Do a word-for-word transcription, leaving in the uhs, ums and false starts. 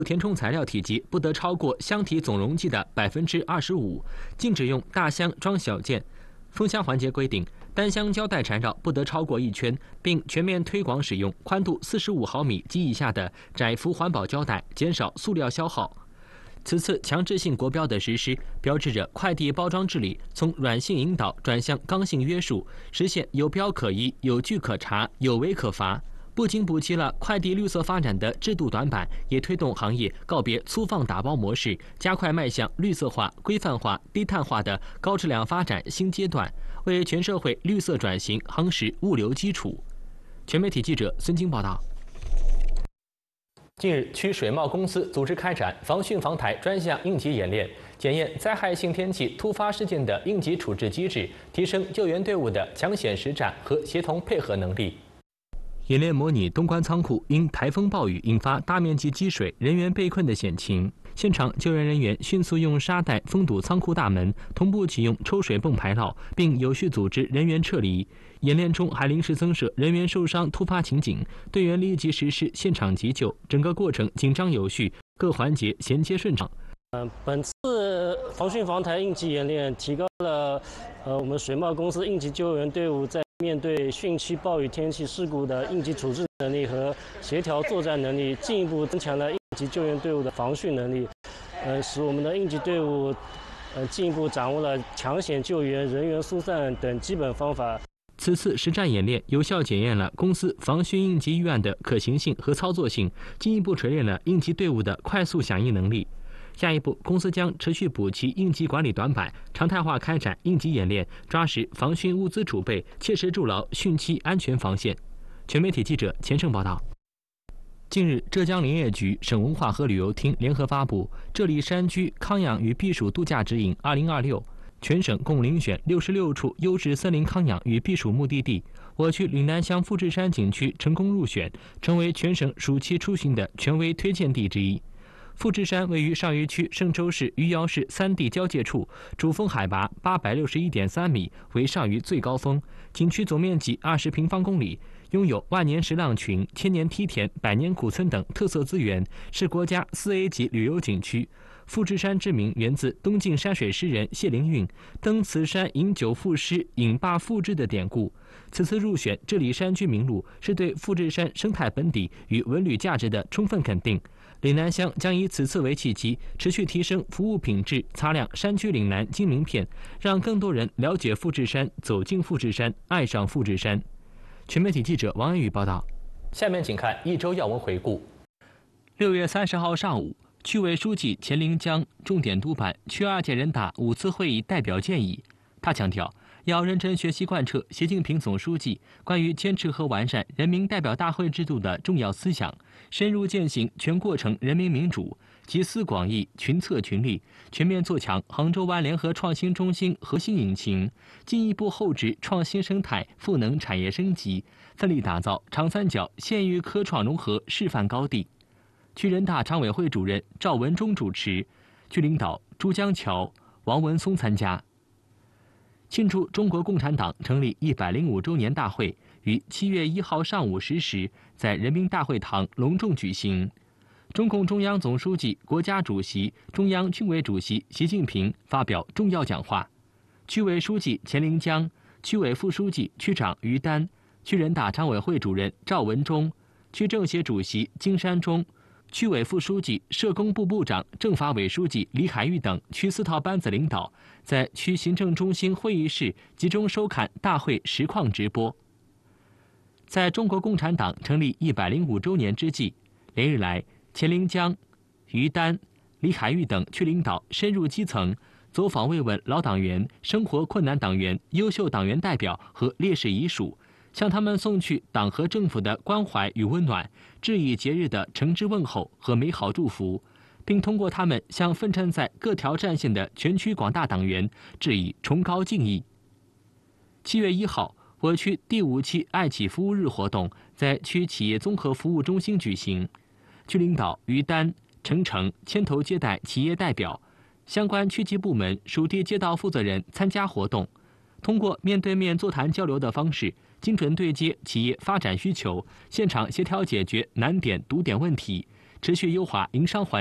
填充材料体积不得超过箱体总容积的百分之二十五，禁止用大箱装小件。封箱环节规定，单箱胶带缠绕不得超过一圈，并全面推广使用宽度四十五毫米及以下的窄幅环保胶带，减少塑料消耗。此次强制性国标的实施，标志着快递包装治理从软性引导转向刚性约束，实现有标可依、有据可查、有为可罚。不仅补齐了快递绿色发展的制度短板，也推动行业告别粗放打包模式，加快迈向绿色化、规范化、低碳化的高质量发展新阶段，为全社会绿色转型夯实物流基础。全媒体记者孙晶报道。近日，区水贸公司组织开展防汛防台专项应急演练，检验灾害性天气突发事件的应急处置机制，提升救援队伍的抢险实战和协同配合能力。演练模拟东关仓库因台风暴雨引发大面积积水、人员被困的险情。现场救援人员迅速用沙袋封堵仓库大门，同步启用抽水泵排涝，并有序组织人员撤离。演练中还临时增设人员受伤突发情景，队员立即实施现场急救，整个过程紧张有序，各环节衔接顺畅。 嗯，本次防汛防台应急演练提高了呃我们水贸公司应急救援队伍在面对汛期暴雨天气事故的应急处置能力和协调作战能力，进一步增强了应急救援队伍的防汛能力，呃，使我们的应急队伍呃进一步掌握了抢险救援、人员疏散等基本方法。 此次实战演练有效检验了公司防汛应急预案的可行性和操作性，进一步锤炼了应急队伍的快速响应能力。下一步，公司将持续补齐应急管理短板，常态化开展应急演练，抓实防汛物资储备，切实筑牢汛期安全防线。全媒体记者钱胜报道。近日，浙江林业局、省文化和旅游厅联合发布《这里山居康养与避暑度假指引（二零二六）》，全省共遴选六十六处优质森林康养与避暑目的地，我区岭南乡富士山景区成功入选，成为全省暑期出行的权威推荐地之一。富士山位于上虞区嵊州市余姚市三地交界处，主峰海拔八百六十一点三米，为上虞最高峰。景区总面积二十平方公里，拥有万年石浪群、千年梯田、百年古村等特色资源，是国家四 A 级旅游景区。富士山之名源自东晋山水诗人谢灵运登此山饮酒赋诗，饮罢赋之的典故。此次入选这里山居名录，是对富士山生态本底与文旅价值的充分肯定。岭南乡将以此次为契机，持续提升服务品质，擦亮山区岭南金名片，让更多人了解富士山，走进富士山，爱上富士山。全媒体记者王安宇报道。下面请看一周要闻回顾。六月三十号上午，区委书记钱林江重点督办区二届人大五次会议代表建议。他强调，要认真学习贯彻习近平总书记关于坚持和完善人民代表大会制度的重要思想，深入践行全过程人民民主，集思广益、群策群力，全面做强杭州湾联合创新中心核心引擎，进一步厚植创新生态，赋能产业升级，奋力打造长三角县域科创融合示范高地。区人大常委会主任赵文忠主持，区领导朱江桥、王文松参加。庆祝中国共产党成立一百零五周年大会于七月一号上午十时在人民大会堂隆重举行。中共中央总书记、国家主席、中央军委主席习近平发表重要讲话。区委书记钱林江、区委副书记、区长于丹、区人大常委会主任赵文忠、区政协主席金山中、区委副书记、社工部部长、政法委书记李海玉等区四套班子领导，在区行政中心会议室集中收看大会实况直播。在中国共产党成立一百零五周年之际，连日来，钱林江、于丹、李海玉等区领导深入基层，走访慰问老党员、生活困难党员、优秀党员代表和烈士遗属，向他们送去党和政府的关怀与温暖，致以节日的诚挚问候和美好祝福，并通过他们向奋战在各条战线的全区广大党员致以崇高敬意。七月一号，我区第五期爱企服务日活动在区企业综合服务中心举行，区领导于丹、陈诚牵头接待企业代表，相关区级部门、属地街道负责人参加活动，通过面对面座谈交流的方式，精准对接企业发展需求，现场协调解决难点堵点问题， 持续优化营商环